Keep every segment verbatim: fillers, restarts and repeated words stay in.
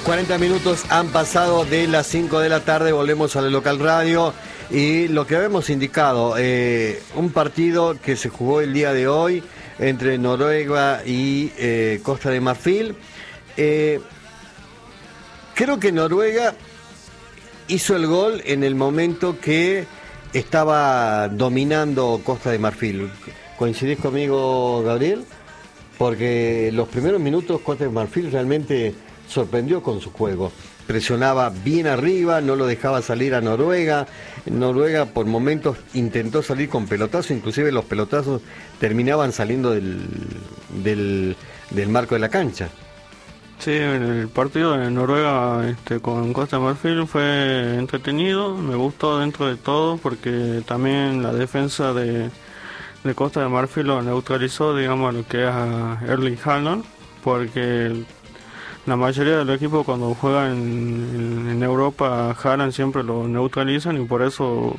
cuarenta minutos han pasado de las cinco de la tarde, volvemos a la local radio y lo que habíamos indicado, eh, un partido que se jugó el día de hoy entre Noruega y eh, Costa de Marfil. Eh, creo que Noruega hizo el gol en el momento que estaba dominando Costa de Marfil. ¿Coincidís conmigo, Gabriel? Porque los primeros minutos Costa de Marfil realmente sorprendió con su juego. Presionaba bien arriba, no lo dejaba salir a Noruega. Noruega por momentos intentó salir con pelotazos, inclusive los pelotazos terminaban saliendo del, del, del marco de la cancha. Sí, el partido de Noruega este, con Costa de Marfil fue entretenido, me gustó dentro de todo porque también la defensa de, de Costa de Marfil lo neutralizó, digamos, a lo que es a Erling Haaland, porque la mayoría de los equipos cuando juegan en, en Europa, Haaland siempre lo neutralizan y por eso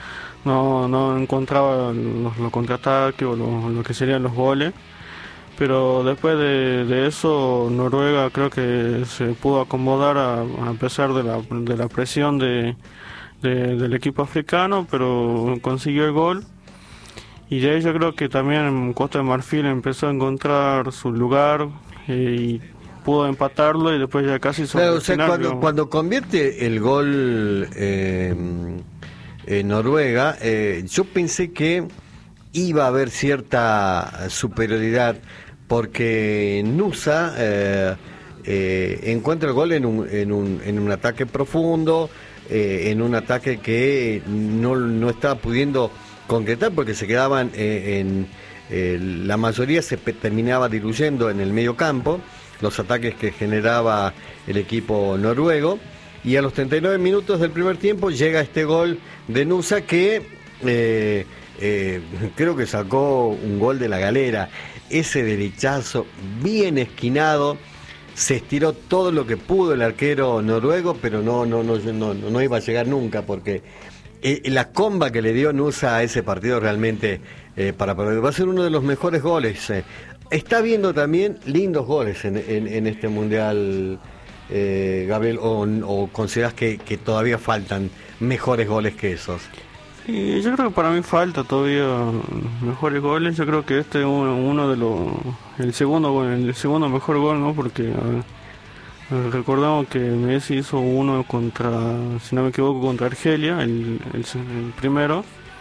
no, no encontraba los, los contraataques o lo, lo que serían los goles. Pero después de, de eso, Noruega creo que se pudo acomodar a, a pesar de la, de la presión de, de, del equipo africano, pero consiguió el gol. Y de ahí yo creo que también Costa de Marfil empezó a encontrar su lugar y pudo empatarlo y después ya casi sobre claro, el o sea, final, cuando, cuando convierte el gol eh, en Noruega, eh, yo pensé que iba a haber cierta superioridad porque Nusa eh, eh, encuentra el gol en un, en un, en un ataque profundo, eh, en un ataque que no, no estaba pudiendo concretar porque se quedaban eh, en eh, la mayoría se pe- terminaba diluyendo en el medio campo los ataques que generaba el equipo noruego, y a los treinta y nueve minutos del primer tiempo llega este gol de Nusa que eh, eh, creo que sacó un gol de la galera. Ese derechazo bien esquinado, se estiró todo lo que pudo el arquero noruego, pero no no no no, no iba a llegar nunca porque eh, la comba que le dio Nusa a ese partido realmente eh, para, para va a ser uno de los mejores goles. Eh. Está viendo también lindos goles en, en, en este mundial, eh, Gabriel, o, o consideras que, que todavía faltan mejores goles que esos. Y yo creo que para mí falta todavía mejores goles. Yo creo que este es uno, uno de los el segundo el segundo mejor gol, ¿no? Porque ver, recordamos que Messi hizo uno contra, si no me equivoco, contra Argelia, el, el, el primero,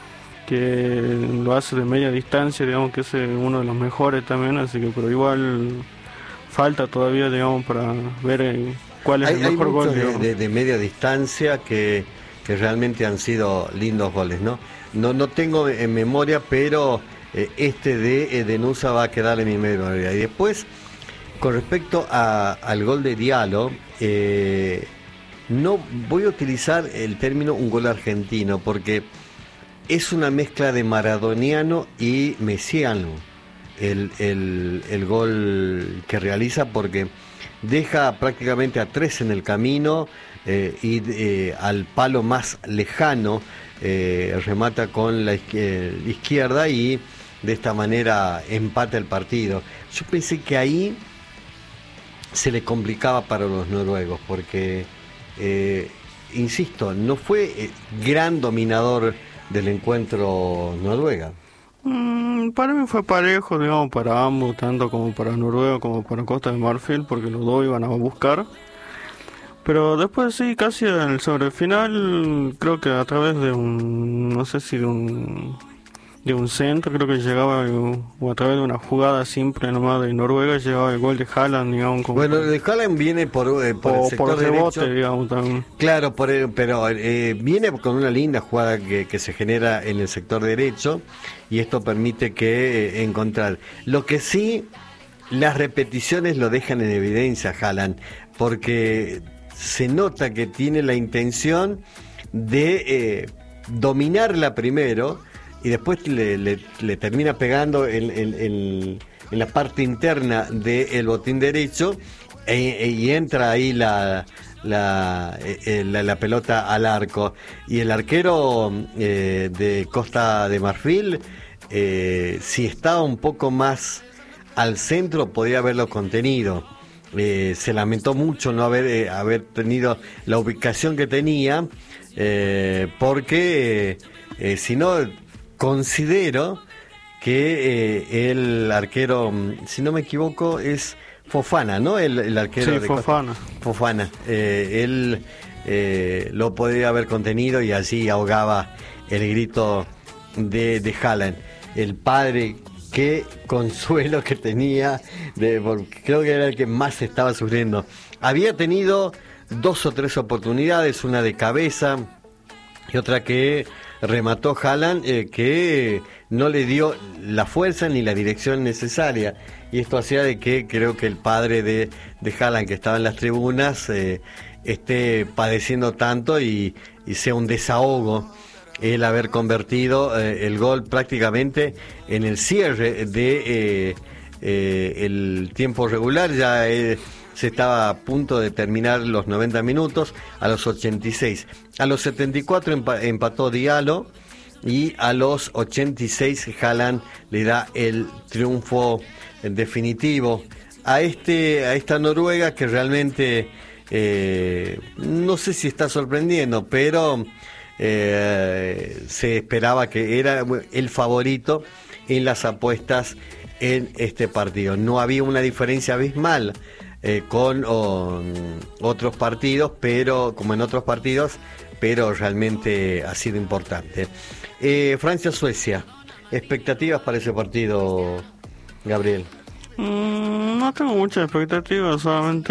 que lo hace de media distancia, digamos que es uno de los mejores también, así que pero igual falta todavía, digamos, para ver cuál es hay, el mejor hay gol. De, de, de media distancia que que realmente han sido lindos goles, ¿no? No no tengo en memoria, pero eh, este de, eh, de Nusa va a quedar en mi memoria. Y después, con respecto a, al gol de Diallo, eh, no voy a utilizar el término un gol argentino, porque es una mezcla de maradoniano y mesiano el, el, el gol que realiza, porque deja prácticamente a tres en el camino, eh, y eh, al palo más lejano eh, remata con la izquierda y de esta manera empata el partido. Yo pensé que ahí se le complicaba para los noruegos porque eh, insisto, no fue eh, gran dominador del encuentro Noruega. Mm, para mí fue parejo, digamos, para ambos, tanto como para Noruega como para Costa de Marfil, porque los dos iban a buscar. Pero después sí, casi el sobre el final, creo que a través de un, no sé si de un de un centro, creo que llegaba, o a través de una jugada simple nomás de Noruega, llegaba el gol de Haaland, digamos. Como bueno, el de Haaland viene por, eh, por o, el sector por derecho. rebote, digamos, también. Claro, por el, pero eh, viene con una linda jugada que, que se genera en el sector derecho, y esto permite que eh, encontrar. Lo que sí, las repeticiones lo dejan en evidencia Haaland, porque se nota que tiene la intención de eh, dominarla primero y después le, le, le termina pegando en, en, en, en la parte interna del botín derecho e, e, y entra ahí la, la, eh, la, la pelota al arco, y el arquero eh, de Costa de Marfil, eh, si estaba un poco más al centro podía haberlo contenido. eh, se lamentó mucho no haber, eh, haber tenido la ubicación que tenía, eh, porque eh, eh, si no, considero que eh, el arquero, si no me equivoco, es Fofana, ¿no? El, el arquero sí, de Fofana. Fofana. Eh, él eh, lo podría haber contenido y allí ahogaba el grito de, de Haaland. El padre, qué consuelo que tenía, de, porque creo que era el que más estaba sufriendo. Había tenido dos o tres oportunidades, una de cabeza y otra que remató Haaland, eh, que no le dio la fuerza ni la dirección necesaria, y esto hacía de que creo que el padre de, de Haaland, que estaba en las tribunas, eh, esté padeciendo tanto y, y sea un desahogo el haber convertido eh, el gol prácticamente en el cierre de eh, eh, el tiempo regular. Ya eh, se estaba a punto de terminar los noventa minutos, a los ochenta y seis. A los setenta y cuatro empa empató Diallo, y a los ochenta y seis Haaland le da el triunfo definitivo a este a esta Noruega, que realmente eh, no sé si está sorprendiendo, pero eh, se esperaba que era el favorito en las apuestas en este partido. No había una diferencia abismal eh, con oh, otros partidos, pero como en otros partidos, pero realmente ha sido importante. Eh, Francia-Suecia, expectativas para ese partido, Gabriel. Mm, no tengo muchas expectativas, solamente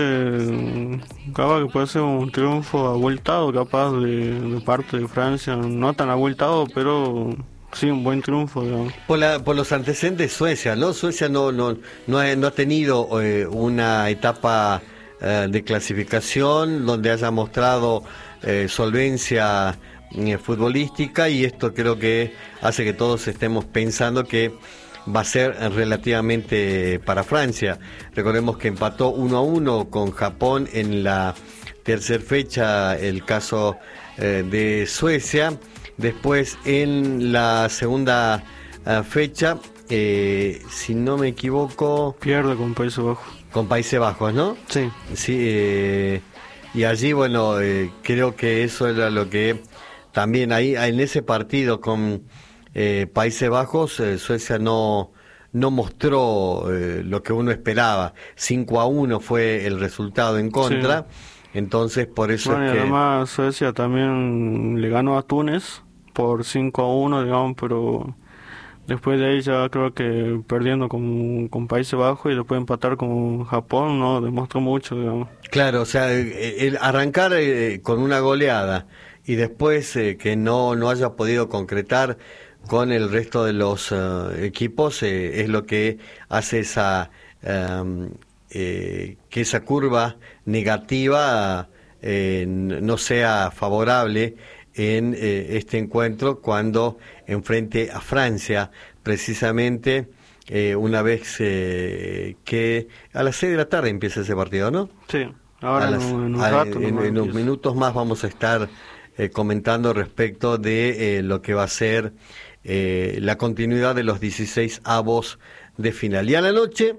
mm, capaz que puede ser un triunfo abultado, capaz de, de parte de Francia, no tan abultado, pero sí un buen triunfo, digamos. Por, la, por los antecedentes de Suecia, ¿no? Suecia no, no, no, ha, no ha tenido eh, una etapa eh, de clasificación donde haya mostrado eh, solvencia eh, futbolística, y esto creo que hace que todos estemos pensando que va a ser relativamente para Francia. Recordemos que empató uno a uno con Japón en la tercera fecha, el caso eh, de Suecia. Después en la segunda uh, fecha, eh, si no me equivoco, pierde con Países Bajos. Con Países Bajos, ¿no? Sí. Sí, eh, y allí, bueno, eh, creo que eso era lo que también ahí en ese partido con Eh, Países Bajos, eh, Suecia no, no mostró eh, lo que uno esperaba. cinco a uno fue el resultado en contra, sí. Entonces por eso bueno, es y que... además Suecia también le ganó a Túnez por cinco a uno, digamos, pero después de ahí ya creo que perdiendo con, con Países Bajos y después empatar con Japón, no demostró mucho, digamos. Claro, o sea, el, el arrancar eh, con una goleada y después eh, que no, no haya podido concretar con el resto de los uh, equipos, eh, es lo que hace esa um, eh, que esa curva negativa eh, no sea favorable en eh, este encuentro, cuando enfrente a Francia, precisamente eh, una vez eh, que a las seis de la tarde empieza ese partido, ¿no? Sí, ahora las, en, un, en un a, rato. En, en unos minutos más vamos a estar eh, comentando respecto de eh, lo que va a ser Eh, la continuidad de los dieciséis avos de final. Y a la noche,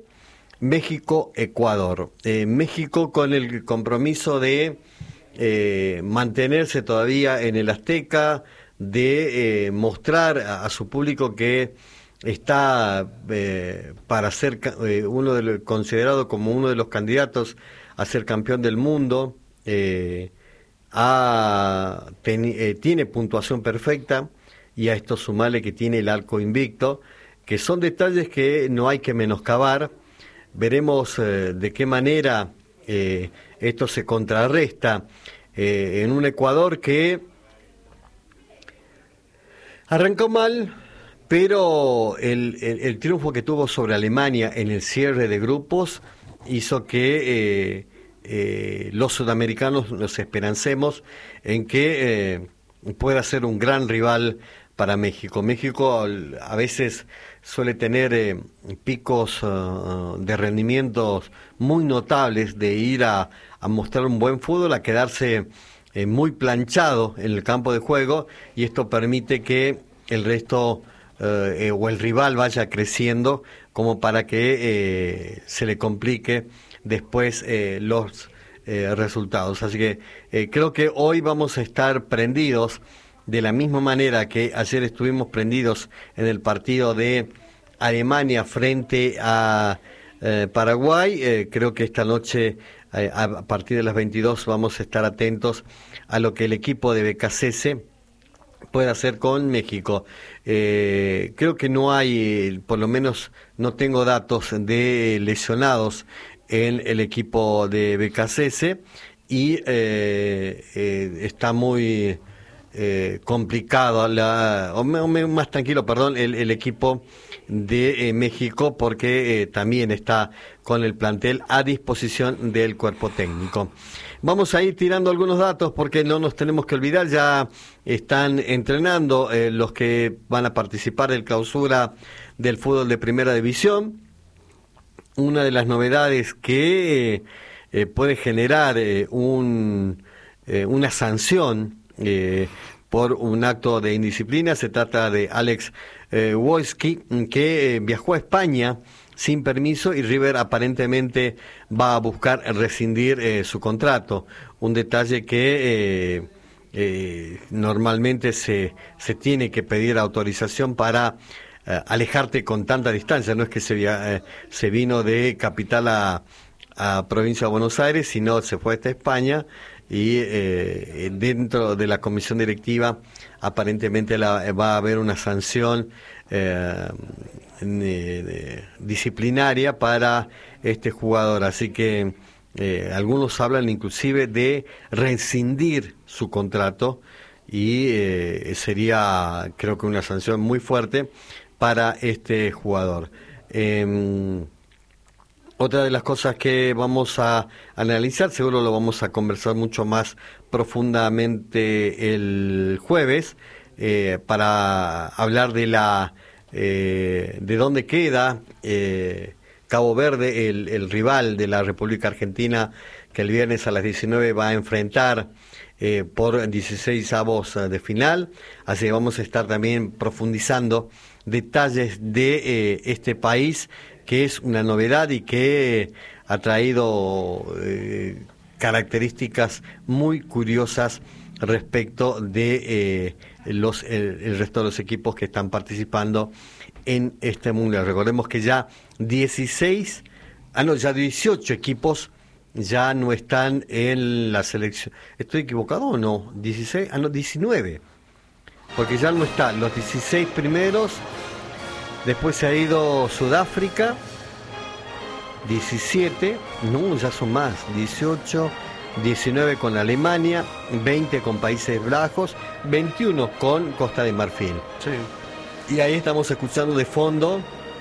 México-Ecuador. Eh, México con el compromiso de eh, mantenerse todavía en el Azteca, de eh, mostrar a, a su público que está eh, para ser eh, uno de los, considerado como uno de los candidatos a ser campeón del mundo. Eh, ha, ten, eh, tiene puntuación perfecta, y a esto sumarle que tiene el arco invicto, que son detalles que no hay que menoscabar. Veremos eh, de qué manera eh, esto se contrarresta eh, en un Ecuador que arrancó mal, pero el, el, el triunfo que tuvo sobre Alemania en el cierre de grupos hizo que eh, eh, los sudamericanos nos esperancemos en que eh, pueda ser un gran rival para México. México a veces suele tener eh, picos uh, de rendimientos muy notables, de ir a, a mostrar un buen fútbol, a quedarse eh, muy planchado en el campo de juego, y esto permite que el resto uh, eh, o el rival vaya creciendo como para que eh, se le complique después eh, los eh, resultados. Así que eh, creo que hoy vamos a estar prendidos de la misma manera que ayer estuvimos prendidos en el partido de Alemania frente a eh, Paraguay. Eh, creo que esta noche, eh, a partir de las veintidós, vamos a estar atentos a lo que el equipo de B K C S puede hacer con México. Eh, creo que no hay, por lo menos no tengo datos de lesionados en el equipo de B K C S y eh, eh, está muy eh, complicado, la, o más tranquilo, perdón, el, el equipo de eh, México, porque eh, también está con el plantel a disposición del cuerpo técnico. Vamos a ir tirando algunos datos porque no nos tenemos que olvidar, ya están entrenando eh, los que van a participar del clausura del fútbol de primera división. Una de las novedades que eh, puede generar eh, un, eh, una sanción eh, por un acto de indisciplina, se trata de Alex eh, Wojcicki, que eh, viajó a España sin permiso y River aparentemente va a buscar rescindir eh, su contrato. Un detalle que eh, eh, normalmente se, se tiene que pedir autorización para eh, alejarte con tanta distancia. No es que se, via, eh, se vino de capital a, a provincia de Buenos Aires, sino se fue hasta España y eh, dentro de la comisión directiva aparentemente la, va a haber una sanción eh, de, de, disciplinaria para este jugador, así que eh, algunos hablan inclusive de rescindir su contrato y eh, sería, creo que una sanción muy fuerte para este jugador. Eh, Otra de las cosas que vamos a analizar, seguro lo vamos a conversar mucho más profundamente el jueves, eh, para hablar de la eh, de dónde queda eh, Cabo Verde, el, el rival de la República Argentina, que el viernes a las diecinueve va a enfrentar eh, por dieciséis avos de final. Así que vamos a estar también profundizando detalles de eh, este país, que es una novedad y que ha traído eh, características muy curiosas respecto de eh, los el, el resto de los equipos que están participando en este mundial. Recordemos que ya dieciséis, ah no, ya dieciocho equipos ya no están en la selección. ¿Estoy equivocado o no? dieciséis, ah no, diecinueve. Porque ya no están los dieciséis primeros. Después se ha ido Sudáfrica, diecisiete, no, ya son más, dieciocho, diecinueve con Alemania, veinte con Países Bajos, veintiuno con Costa de Marfil. Sí. Y ahí estamos escuchando de fondo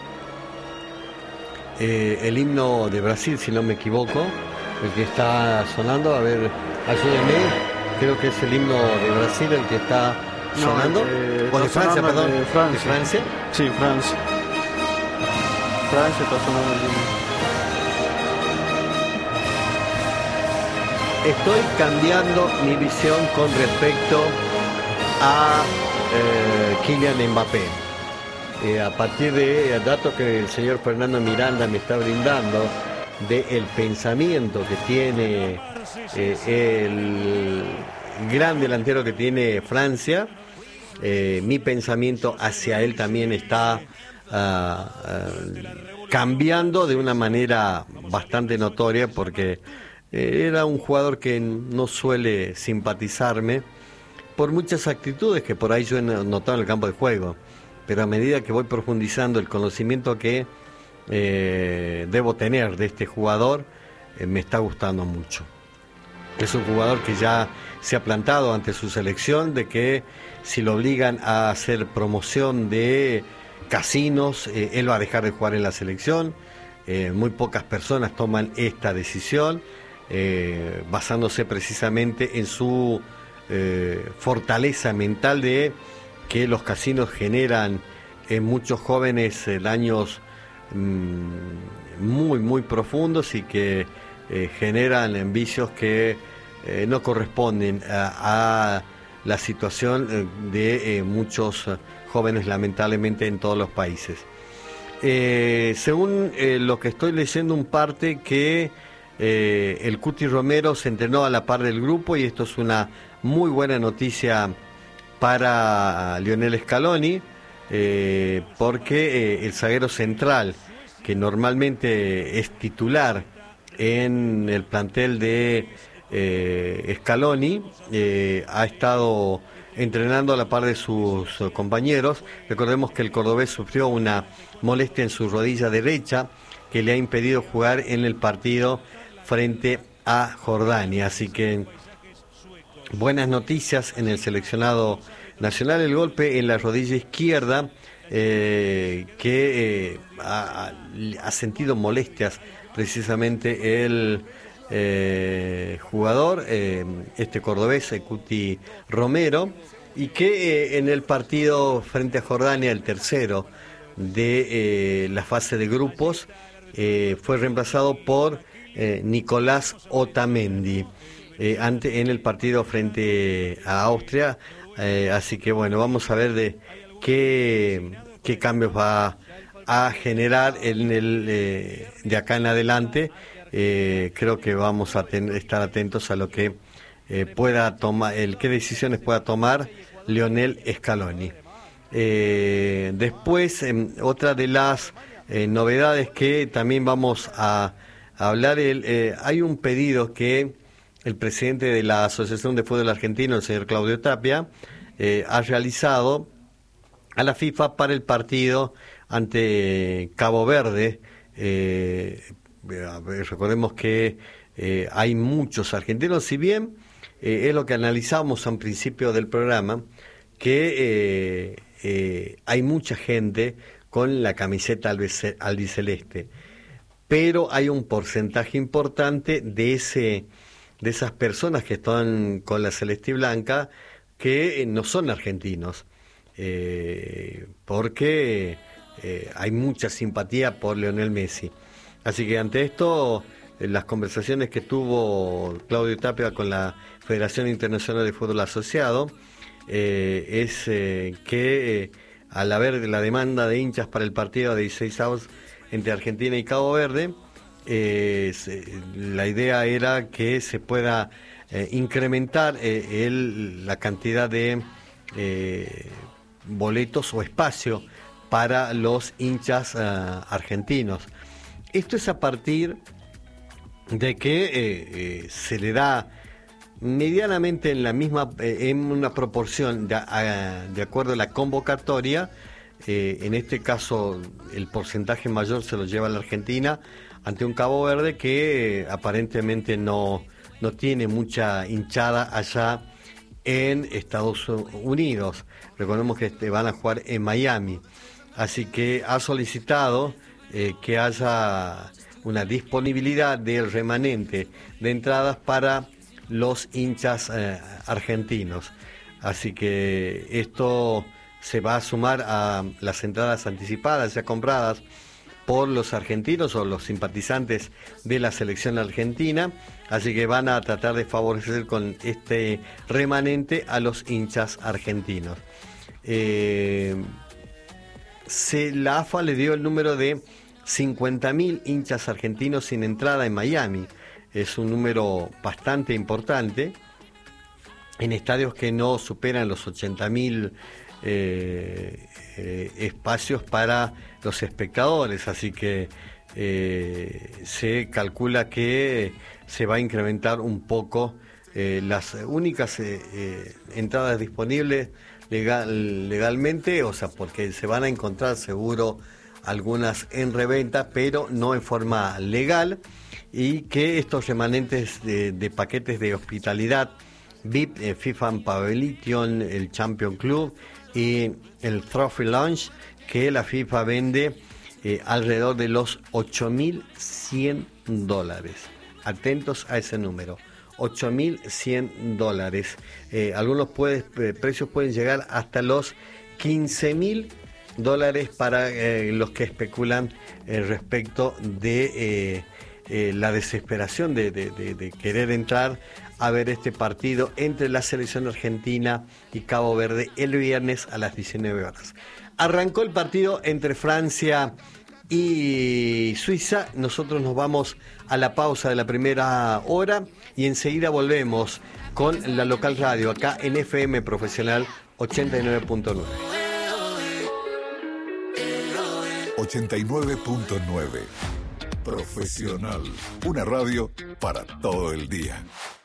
eh, el himno de Brasil, si no me equivoco, el que está sonando, a ver, ayúdenme, creo que es el himno de Brasil el que está sonando, no, eh, o de Francia, perdón, de Francia. ¿De Francia? Sí, Francia. Francia está sonando el himno. Estoy cambiando mi visión con respecto a eh, Kylian Mbappé. Eh, a partir de datos que el señor Fernando Miranda me está brindando, del pensamiento que tiene eh, el gran delantero que tiene Francia, eh, mi pensamiento hacia él también está uh, uh, cambiando de una manera bastante notoria, porque eh, era un jugador que no suele simpatizarme por muchas actitudes que por ahí yo he notado en el campo de juego, pero a medida que voy profundizando el conocimiento que eh, debo tener de este jugador, eh, me está gustando mucho. Es un jugador que ya se ha plantado ante su selección, de que si lo obligan a hacer promoción de casinos, eh, él va a dejar de jugar en la selección. Eh, muy pocas personas toman esta decisión, eh, basándose precisamente en su eh, fortaleza mental de que los casinos generan en muchos jóvenes eh, daños mmm, muy, muy profundos y que Eh, generan vicios que eh, no corresponden a, a la situación eh, de eh, muchos eh, jóvenes, lamentablemente, en todos los países. Eh, según eh, lo que estoy leyendo, un parte que Eh, el Cuti Romero se entrenó a la par del grupo y esto es una muy buena noticia para Lionel Scaloni, eh, porque eh, el zaguero central, que normalmente es titular en el plantel de eh, Scaloni, eh, ha estado entrenando a la par de sus compañeros. Recordemos que el cordobés sufrió una molestia en su rodilla derecha que le ha impedido jugar en el partido frente a Jordania, así que buenas noticias en el seleccionado nacional. El golpe en la rodilla izquierda, eh, que eh, ha, ha sentido molestias precisamente el eh, jugador, eh, este cordobés, Cuti Romero, y que eh, en el partido frente a Jordania, el tercero de eh, la fase de grupos, eh, fue reemplazado por eh, Nicolás Otamendi eh, ante, en el partido frente a Austria. Eh, así que bueno, vamos a ver de qué, qué cambios va a generar en el eh, de acá en adelante. Eh, creo que vamos a ten, estar atentos a lo que eh, pueda tomar, el qué decisiones pueda tomar Lionel Scaloni. Eh, después, eh, otra de las eh, novedades que también vamos a, a hablar, el, eh, hay un pedido que el presidente de la Asociación de Fútbol Argentino, el señor Claudio Tapia, eh, ha realizado a la FIFA para el partido ante Cabo Verde. Eh, recordemos que eh, hay muchos argentinos, si bien eh, es lo que analizamos al principio del programa, que eh, eh, hay mucha gente con la camiseta albiceleste, pero hay un porcentaje importante de ese de esas personas que están con la celeste y blanca que eh, no son argentinos, eh, porque eh, hay mucha simpatía por Lionel Messi. Así que ante esto, eh, las conversaciones que tuvo Claudio Tapia con la Federación Internacional de Fútbol Asociado, eh, es eh, que eh, al haber la demanda de hinchas para el partido de dieciséis avos entre Argentina y Cabo Verde, eh, se, la idea era que se pueda eh, incrementar eh, el, la cantidad de eh, boletos o espacio para los hinchas uh, argentinos. Esto es a partir de que eh, eh, se le da medianamente en la misma, eh, en una proporción de, a, de acuerdo a la convocatoria. Eh, en este caso el porcentaje mayor se lo lleva la Argentina ante un Cabo Verde que eh, aparentemente no, no tiene mucha hinchada allá en Estados Unidos. Recordemos que este, van a jugar en Miami, así que ha solicitado eh, que haya una disponibilidad del remanente de entradas para los hinchas eh, argentinos. Así que esto se va a sumar a las entradas anticipadas ya compradas por los argentinos o los simpatizantes de la selección argentina, así que van a tratar de favorecer con este remanente a los hinchas argentinos. Eh, se, la AFA le dio el número de cincuenta mil hinchas argentinos sin entrada en Miami. Es un número bastante importante en estadios que no superan los ochenta mil eh, eh, espacios para los espectadores, así que eh, se calcula que se va a incrementar un poco eh, las únicas eh, eh, entradas disponibles legal, legalmente, o sea, porque se van a encontrar seguro algunas en reventa, pero no en forma legal, y que estos remanentes de, de paquetes de hospitalidad V I P, eh, FIFA Pavilion, el Champion Club y el Trophy Lounge, que la FIFA vende eh, alrededor de los ocho mil cien dólares. Atentos a ese número, ocho mil cien dólares. Eh, algunos puede, eh, precios pueden llegar hasta los quince mil dólares para eh, los que especulan eh, respecto de eh, eh, la desesperación de, de, de, de querer entrar a ver este partido entre la selección argentina y Cabo Verde el viernes a las diecinueve horas. Arrancó el partido entre Francia y Suiza. Nosotros nos vamos a la pausa de la primera hora y enseguida volvemos con la local radio acá en F M Profesional ochenta y nueve punto nueve. ochenta y nueve punto nueve Profesional, una radio para todo el día.